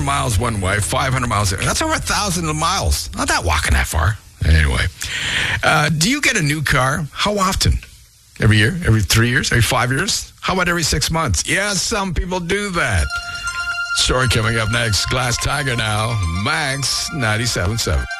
miles one way, 500 miles. That's over 1,000 miles. Not that walking that far. Anyway, do you get a new car? How often? Every year? Every 3 years? Every 5 years? How about every 6 months? Yeah, some people do that. Story coming up next. Glass Tiger now. Max 97.7.